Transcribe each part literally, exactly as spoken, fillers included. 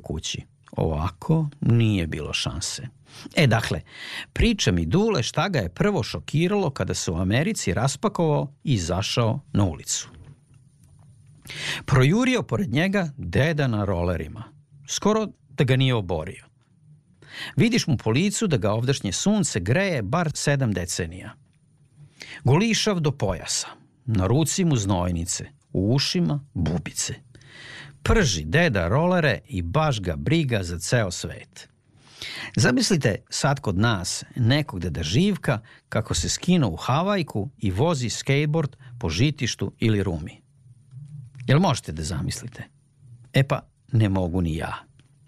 kući. Ovako nije bilo šanse. E dakle, priča mi Dule šta ga je prvo šokiralo kada se u Americi raspakovao i izašao na ulicu. Projurio pored njega deda na rolerima. Skoro da ga nije oborio. Vidiš mu po licu da ga ovdašnje sunce greje bar sedam decenija. Golišav do pojasa. Na ruci mu znojnice, u ušima bubice. Prži deda rolere i baš ga briga za ceo svet. Zamislite sad kod nas nekog deda Živka kako se skinuo u Havajku i vozi skateboard po žitištu ili Rumi. Jel možete da zamislite? E pa, ne mogu ni ja.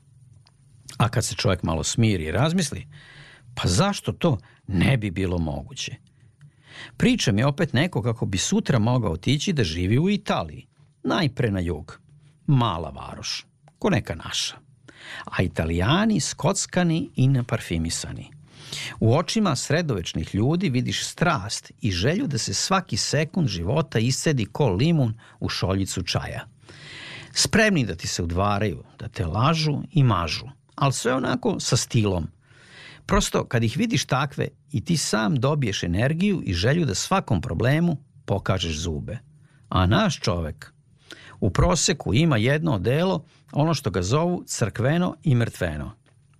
A kad se čovjek malo smiri i razmisli, pa zašto to ne bi bilo moguće? Priča mi opet neko kako bi sutra mogao otići da živi u Italiji, najpre na jug. Mala varoš, ko neka naša. A Italijani skockani i naparfimisani. U očima sredovečnih ljudi vidiš strast i želju da se svaki sekund života iscedi ko limun u šoljicu čaja. Spremni da ti se udvaraju, da te lažu i mažu, ali sve onako sa stilom. Prosto kad ih vidiš takve i ti sam dobiješ energiju i želju da svakom problemu pokažeš zube. A naš čovek u proseku ima jedno odelo, ono što ga zovu crkveno i mrtveno.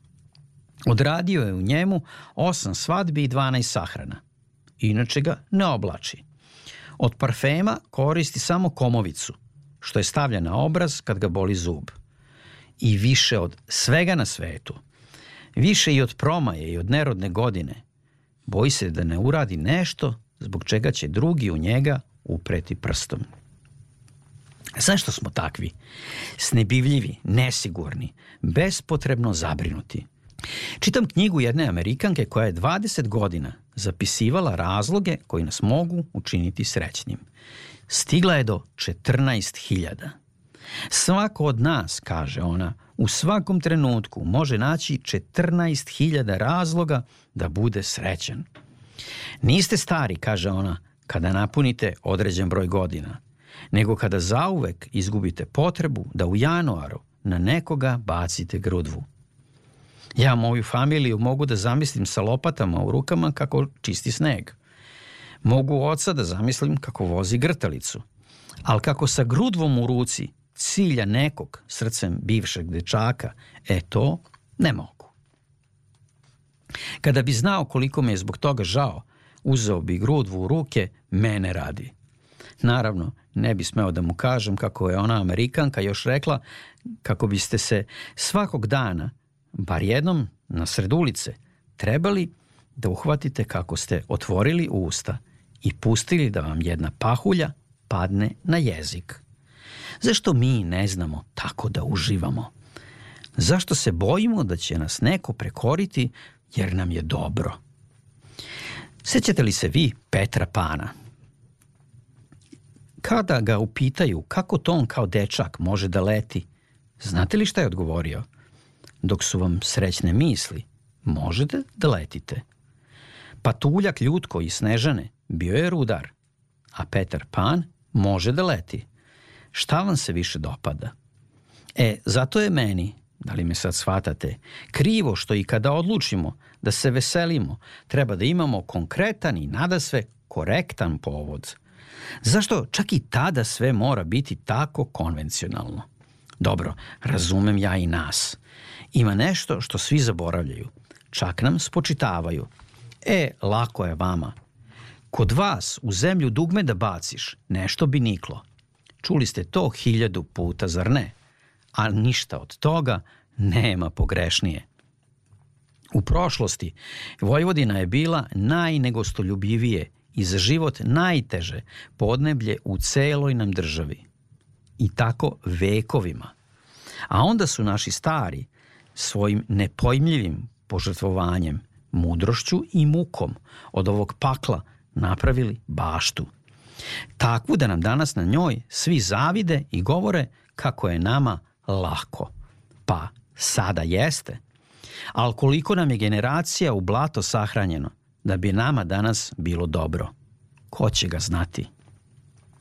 Odradio je u njemu osam svadbi i dvanaest sahrana. Inače ga ne oblači. Od parfema koristi samo komovicu, što je stavlja na obraz kad ga boli zub. I više od svega na svetu, više i od promaje i od nerodne godine, boji se da ne uradi nešto zbog čega će drugi u njega upreti prstom. Zašto smo takvi? Snebivljivi, nesigurni, bespotrebno zabrinuti. Čitam knjigu jedne Amerikanke koja je dvadeset godina zapisivala razloge koji nas mogu učiniti srećnim. Stigla je do četrnaest hiljada. Svako od nas, kaže ona, u svakom trenutku može naći četrnaest hiljada razloga da bude srećan. Niste stari, kaže ona, kada napunite određen broj godina, nego kada zauvek izgubite potrebu da u januaru na nekoga bacite grudvu. Ja moju familiju mogu da zamislim sa lopatama u rukama kako čisti sneg. Mogu oca da zamislim kako vozi grtalicu, ali kako sa grudvom u ruci cilja nekog srcem bivšeg dečaka, e to ne mogu. Kada bi znao koliko me je zbog toga žao, uzeo bi grudvu u ruke, mene radi. Naravno, ne bi smeo da mu kažem kako je ona Amerikanka još rekla kako biste se svakog dana, bar jednom na sred ulice, trebali da uhvatite kako ste otvorili usta i pustili da vam jedna pahulja padne na jezik. Zašto mi ne znamo tako da uživamo? Zašto se bojimo da će nas neko prekoriti jer nam je dobro? Sećate li se vi Petra Pana? Kada ga upitaju kako to on kao dečak može da leti, znate li šta je odgovorio? Dok su vam srećne misli, možete da letite. Patuljak Ljutko iz Snežane bio je rudar, a Petar Pan može da leti. Šta vam se više dopada? E, zato je meni, da li me sad shvatate, krivo što i kada odlučimo da se veselimo, treba da imamo konkretan i nadasve korektan povod. Zašto čak i tada sve mora biti tako konvencionalno? Dobro, razumem ja i nas. Ima nešto što svi zaboravljaju. Čak nam spočitavaju. E, lako je vama. Kod vas u zemlju dugme da baciš, nešto bi niklo. Čuli ste to hiljadu puta, zar ne? A ništa od toga nema pogrešnije. U prošlosti Vojvodina je bila najnegostoljubivije i za život najteže podneblje u celoj nam državi. I tako vekovima. A onda su naši stari svojim nepojmljivim požrtvovanjem, mudrošću i mukom od ovog pakla napravili baštu. Takvu da nam danas na njoj svi zavide i govore kako je nama lako. Pa sada jeste. Ali koliko nam je generacija u blato sahranjeno da bi nama danas bilo dobro? Ko će ga znati?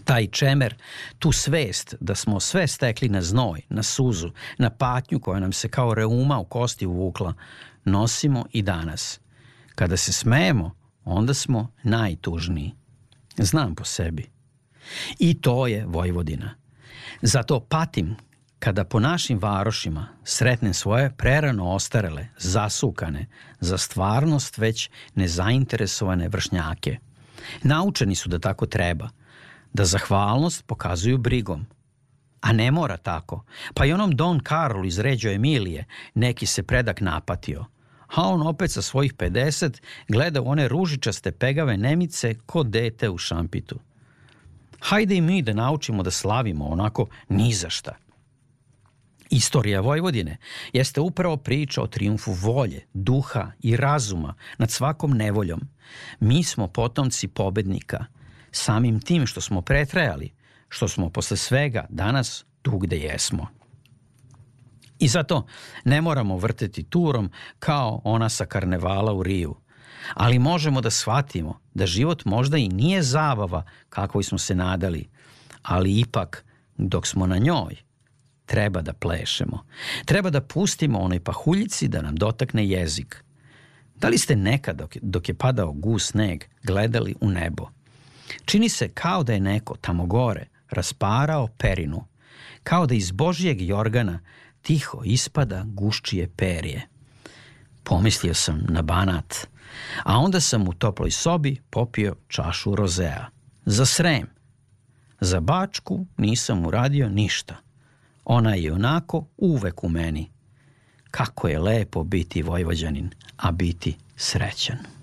Taj čemer, tu svest da smo sve stekli na znoj, na suzu, na patnju koja nam se kao reuma u kosti uvukla, nosimo i danas. Kada se smejemo, onda smo najtužniji. Znam po sebi. I to je Vojvodina. Zato patim kada po našim varošima sretnem svoje prerano ostarele, zasukane, za stvarnost već nezainteresovane vršnjake. Naučeni su da tako treba, da zahvalnost pokazuju brigom. A ne mora tako. Pa i onom Don Karlu iz Ređo Emilije neki se predak napatio. A on opet sa svojih pedeset gleda u one ružičaste pegave nemice ko dete u šampitu. Hajde i mi da naučimo da slavimo onako ni za šta. Istorija Vojvodine jeste upravo priča o trijumfu volje, duha i razuma nad svakom nevoljom. Mi smo potomci pobednika, samim tim što smo pretrajali, što smo posle svega danas tu gde jesmo. I zato ne moramo vrteti turom kao ona sa karnevala u Riju, ali možemo da shvatimo da život možda i nije zabava kakvoj smo se nadali, ali ipak dok smo na njoj treba da plešemo. Treba da pustimo onoj pahuljici da nam dotakne jezik. Da li ste nekad dok, dok je padao gust sneg gledali u nebo? Čini se kao da je neko tamo gore rasparao perinu, kao da iz Božijeg jorgana tiho ispada guščije perje. Pomislio sam na Banat, a onda sam u toploj sobi popio čašu rozea. Za Srem. Za Bačku nisam uradio ništa. Ona je onako uvek u meni. Kako je lepo biti Vojvođanin, a biti srećan.